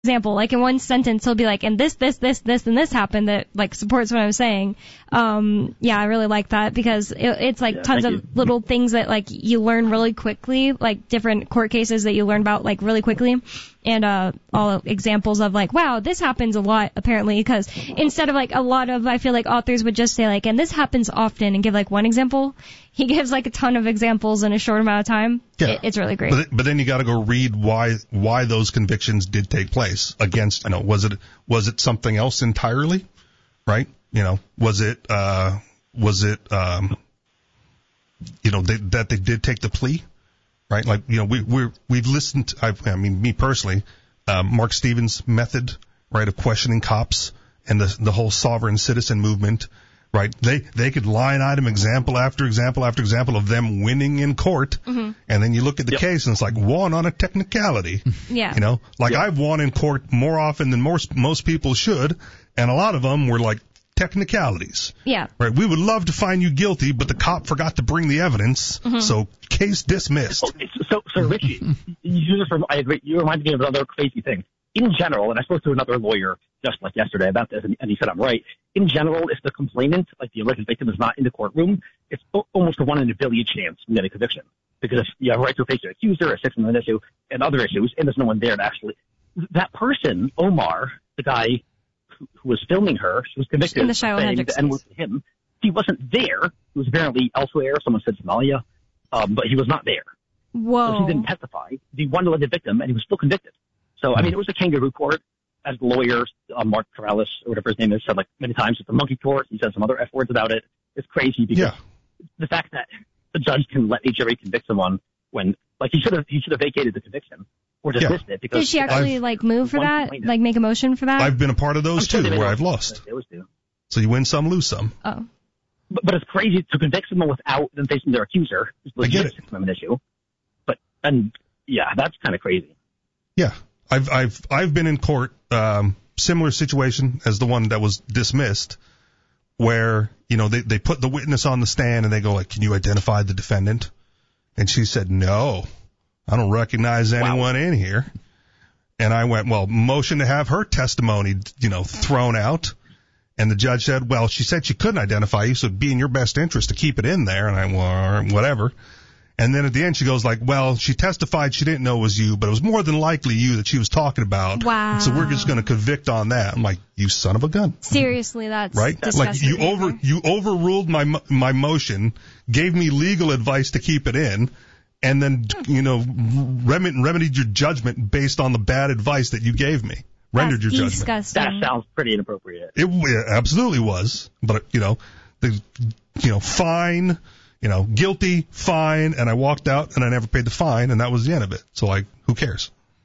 example, like in one sentence he'll be like, and this, and this happened that like supports what I'm saying. Yeah, I really like that because it's like tons of little things that like you learn really quickly, like different court cases that you learn about like really quickly. And all examples of like, wow, this happens a lot apparently, because instead of like a lot of, I feel like authors would just say like, and this happens often and give like one example, he gives like a ton of examples in a short amount of time. Yeah. It's really great. But then you got to go read why those convictions did take place against, was it something else entirely, right? Was it that they did take the plea? Right, like we've listened. Me personally, Mark Stevens' method, right, of questioning cops and the whole sovereign citizen movement, right? They could line item example after example after example of them winning in court, and then you look at the case and it's like won on a technicality. Yeah, I've won in court more often than most people should, and a lot of them were like technicalities. Yeah. Right. We would love to find you guilty, but the cop forgot to bring the evidence, so case dismissed. Okay, so Richie, I agree. You reminded me of another crazy thing. In general, and I spoke to another lawyer just like yesterday about this, and he said I'm right. In general, if the complainant, like the alleged victim, is not in the courtroom, it's almost a 1 in a billion chance you get a conviction. Because if you have a right to face your accuser, a Sixth Amendment issue, and other issues, and there's no one there to actually, that person, Omar, the guy who was filming her, she was convicted of saying the N-word to him. He wasn't there. He was apparently elsewhere. Someone said Somalia, but he was not there. Whoa. So he didn't testify. He wanted to let the victim, and he was still convicted. So, it was a kangaroo court. As the lawyer, Mark Corrales, or whatever his name is, said like many times, it's a monkey court. He said some other F words about it. It's crazy because the fact that the judge can let a jury convict someone when, like, he should have vacated the conviction. Or dismissed it. Because did she actually move for that? Like make a motion for that? I've been a part of those too, where I've lost. So you win some, lose some. Oh. But it's crazy to convict someone without them facing their accuser. I get it. It's an issue. That's kind of crazy. Yeah. I've been in court, similar situation as the one that was dismissed, where, they put the witness on the stand and they go like, can you identify the defendant? And she said, no. I don't recognize anyone in here. And I went, well, motion to have her testimony, thrown out. And the judge said, well, she said she couldn't identify you, so it'd be in your best interest to keep it in there. And I went, well, whatever. And then at the end, she goes like, well, she testified she didn't know it was you, but it was more than likely you that she was talking about. Wow. So we're just going to convict on that. I'm like, you son of a gun. Seriously, that's right. Disgusting. Like you overruled my motion, gave me legal advice to keep it in, and then, remedied your judgment based on the bad advice that you gave me. Rendered your judgment. Disgusting. That sounds pretty inappropriate. It absolutely was. But, fine, guilty, fine, and I walked out and I never paid the fine, and that was the end of it. So, who cares?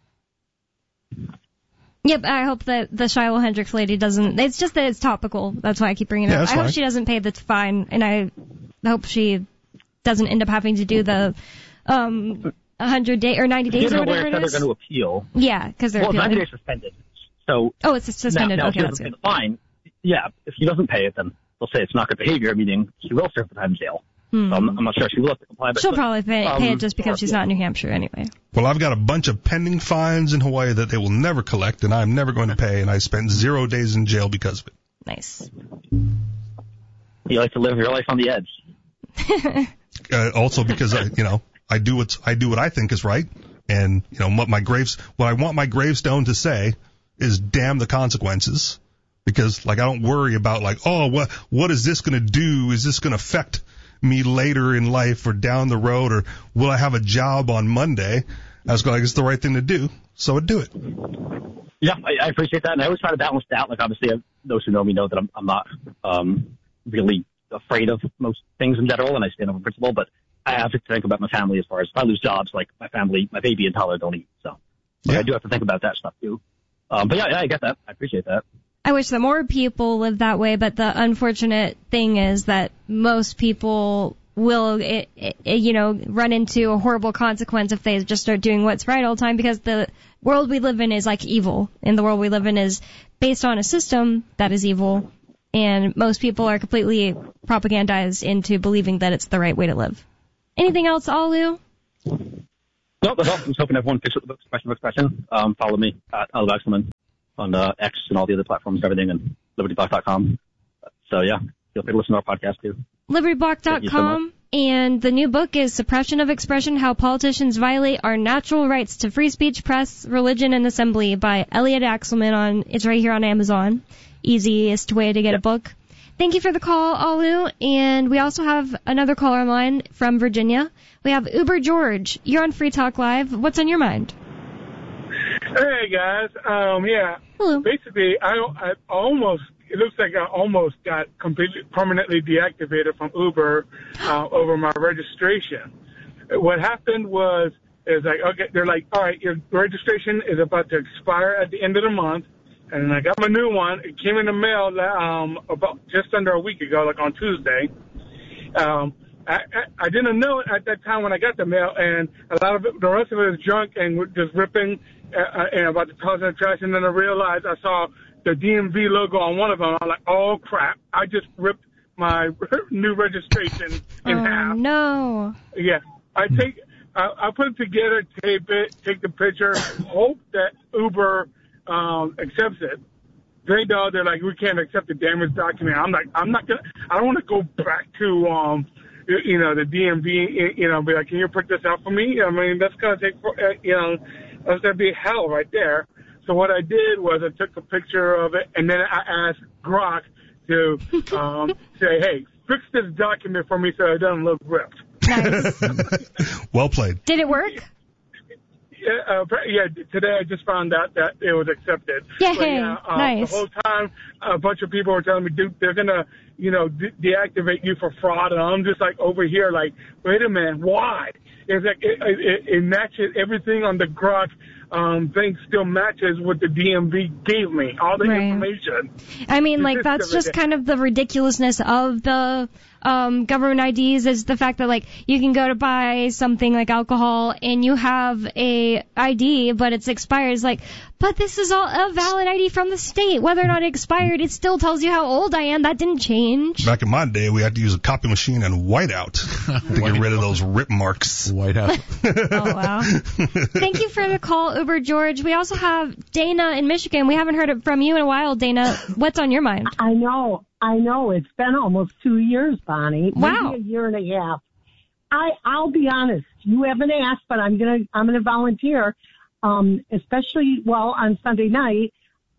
Yep, I hope that the Shiloh Hendricks lady doesn't. It's just that it's topical. That's why I keep bringing it up. I hope she doesn't pay the fine, and I hope she doesn't end up having to do the 100 day or 90 days or whatever it is. They're going to appeal. Yeah, because they're appealing. 90 days suspended. So it's suspended. Now okay, that's good. Fine. Yeah, if she doesn't pay it, then they'll say it's not good behavior, meaning she will serve the time in jail. So I'm not sure she will have to comply. But she'll probably pay it just because she's not in New Hampshire anyway. Well, I've got a bunch of pending fines in Hawaii that they will never collect, and I'm never going to pay, and I spent 0 days in jail because of it. Nice. You like to live your life on the edge. Also because I do what I think is right, and what I want my gravestone to say is damn the consequences, because I don't worry about what is this going to do? Is this going to affect me later in life or down the road, or will I have a job on Monday? I was like, it's the right thing to do, so I do it. Yeah, I appreciate that, and I always try to balance that. Obviously, those who know me know that I'm not really afraid of most things in general, and I stand up for principle, but I have to think about my family as far as if I lose jobs, like my family, my baby and toddler don't eat. So I do have to think about that stuff too. But yeah, I get that. I appreciate that. I wish that more people lived that way, but the unfortunate thing is that most people will, run into a horrible consequence if they just start doing what's right all the time, because the world we live in is evil, and the world we live in is based on a system that is evil, and most people are completely propagandized into believing that it's the right way to live. Anything else, Alu? No, So that's all. I'm just hoping everyone picks up the book, Expression of Expression. Follow me at Oliver Axelman on X and all the other platforms and everything, and LibertyBlock.com. So, yeah, feel free to listen to our podcast, too. LibertyBlock.com. And the new book is Suppression of Expression, How Politicians Violate Our Natural Rights to Free Speech, Press, Religion, and Assembly by Elliot Axelman. It's right here on Amazon. Easiest way to get a book. Thank you for the call, Alu. And we also have another caller online from Virginia. We have Uber George. You're on Free Talk Live. What's on your mind? Hey, guys. Yeah. Hello. Basically, it looks like I almost got completely permanently deactivated from Uber over my registration. What happened is like, okay, they're like, all right, your registration is about to expire at the end of the month. And I got my new one. It came in the mail about just under a week ago, like on Tuesday. I didn't know it at that time when I got the mail, and a lot of it, the rest of it is junk and just ripping and about to toss in the trash. And then I realized I saw the DMV logo on one of them. I'm like, oh crap! I just ripped my new registration in half. Oh no! Yeah, I put it together, tape it, take the picture, hope that Uber accepts it. They're like, we can't accept the damaged document. I'm like, I don't want to go back to the DMV, be like, can you print this out for me? I mean, that's gonna take, that's gonna be hell right there. So what I did was I took a picture of it, and then I asked Grok to say, hey, fix this document for me so it doesn't look ripped. Nice. Well played. Did it work? Yeah, today I just found out that it was accepted. Yay, nice. The whole time, a bunch of people were telling me, dude, they're going to, deactivate you for fraud. And I'm just like over here like, wait a minute, why? It's like it matches everything on the Grok thing still matches what the DMV gave me, all the information. I mean, like, that's just kind of the ridiculousness of the government IDs, is the fact that, like, you can go to buy something like alcohol and you have a ID, but it's expired. It's like, but this is all a valid ID from the state. Whether or not it expired, it still tells you how old I am. That didn't change. Back in my day, we had to use a copy machine and whiteout to get rid of those rip marks. Whiteout. Oh, wow. Thank you for the call, Uber George. We also have Dana in Michigan. We haven't heard it from you in a while, Dana. What's on your mind? I know. It's been almost 2 years, Bonnie. Wow. Maybe a year and a half. I'll be honest. You haven't asked, but I'm gonna volunteer. Especially on Sunday night.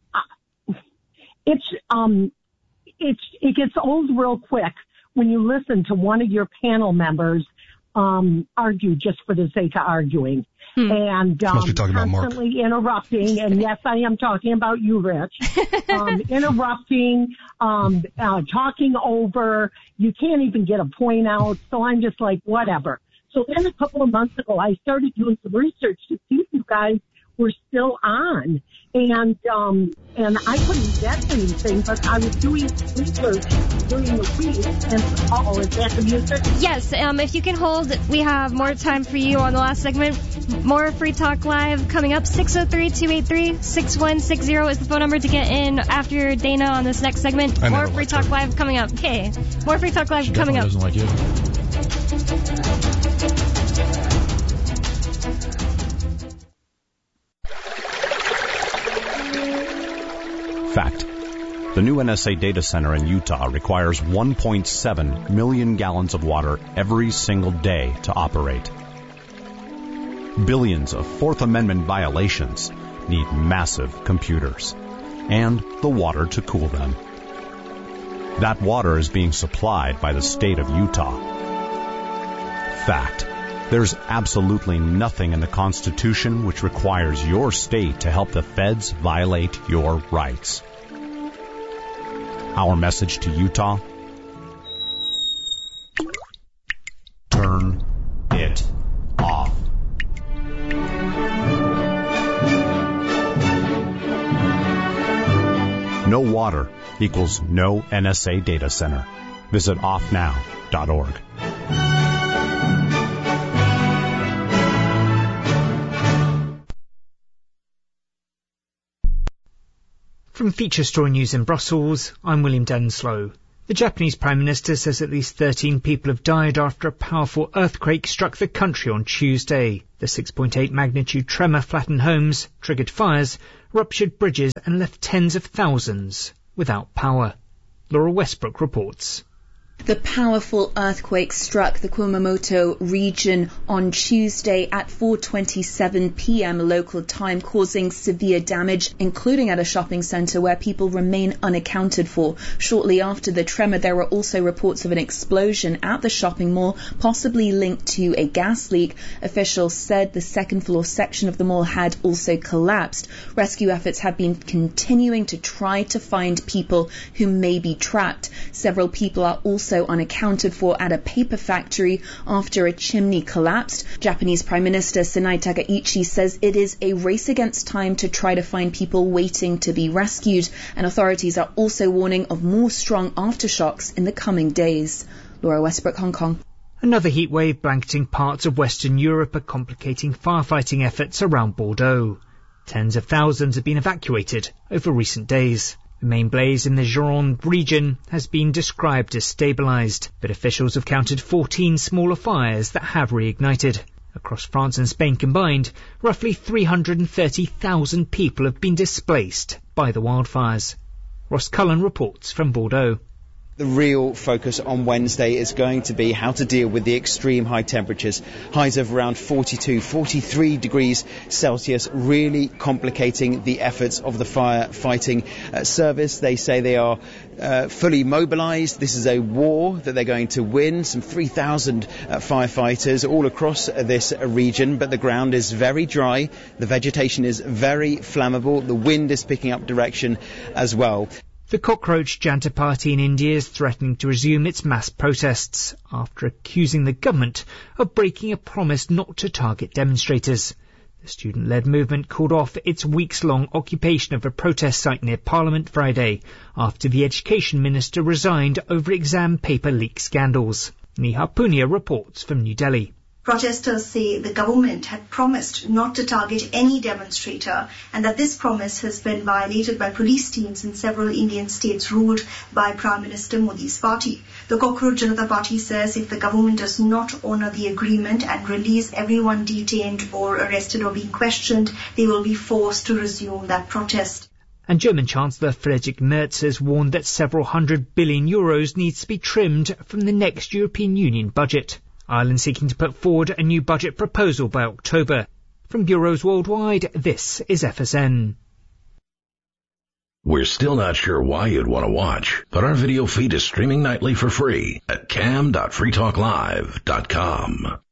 It gets old real quick when you listen to one of your panel members argue just for the sake of arguing. And constantly interrupting, and yes, I am talking about you, Rich. Interrupting, talking over. You can't even get a point out. So I'm just like, whatever. So then a couple of months ago, I started doing some research to see if you guys were still on. And I couldn't get anything, but I was doing research during the week. And is that the music? Yes, if you can hold, we have more time for you on the last segment. More Free Talk Live coming up. 603-283-6160 is the phone number to get in after Dana on this next segment. More Free Talk Live coming up. Okay, more Free Talk Live coming up. Doesn't like you. Fact. The new NSA data center in Utah requires 1.7 million gallons of water every single day to operate. Billions of Fourth Amendment violations need massive computers and the water to cool them. That water is being supplied by the state of Utah. Fact. There's absolutely nothing in the Constitution which requires your state to help the feds violate your rights. Our message to Utah: turn it off. No water equals no NSA data center. Visit offnow.org. From Feature Story News in Brussels, I'm William Denslow. The Japanese Prime Minister says at least 13 people have died after a powerful earthquake struck the country on Tuesday. The 6.8 magnitude tremor flattened homes, triggered fires, ruptured bridges and left tens of thousands without power. Laura Westbrook reports. The powerful earthquake struck the Kumamoto region on Tuesday at 4:27 p.m. local time, causing severe damage, including at a shopping centre where people remain unaccounted for. Shortly after the tremor, there were also reports of an explosion at the shopping mall, possibly linked to a gas leak. Officials said the second-floor section of the mall had also collapsed. Rescue efforts have been continuing to try to find people who may be trapped. Several people are also unaccounted for at a paper factory after a chimney collapsed. Japanese Prime Minister Sanae Takaichi says it is a race against time to try to find people waiting to be rescued, and authorities are also warning of more strong aftershocks in the coming days. Laura Westbrook, Hong Kong. Another heatwave blanketing parts of Western Europe are complicating firefighting efforts around Bordeaux. Tens of thousands have been evacuated over recent days. The main blaze in the Gironde region has been described as stabilised, but officials have counted 14 smaller fires that have reignited. Across France and Spain combined, roughly 330,000 people have been displaced by the wildfires. Ross Cullen reports from Bordeaux. The real focus on Wednesday is going to be how to deal with the extreme high temperatures. Highs of around 42, 43 degrees Celsius, really complicating the efforts of the firefighting service. They say they are fully mobilised. This is a war that they're going to win. Some 3,000 firefighters all across this region, but the ground is very dry. The vegetation is very flammable. The wind is picking up direction as well. The Cockroach Janta Party in India is threatening to resume its mass protests after accusing the government of breaking a promise not to target demonstrators. The student-led movement called off its weeks-long occupation of a protest site near Parliament Friday after the Education Minister resigned over exam paper leak scandals. Neha Punia reports from New Delhi. Protesters say the government had promised not to target any demonstrator and that this promise has been violated by police teams in several Indian states ruled by Prime Minister Modi's party. The Cockroach Janata Party says if the government does not honour the agreement and release everyone detained or arrested or being questioned, they will be forced to resume that protest. And German Chancellor Friedrich Merz has warned that several €100 billion needs to be trimmed from the next European Union budget. Ireland seeking to put forward a new budget proposal by October. From bureaus worldwide, this is FSN. We're still not sure why you'd want to watch, but our video feed is streaming nightly for free at cam.freetalklive.com.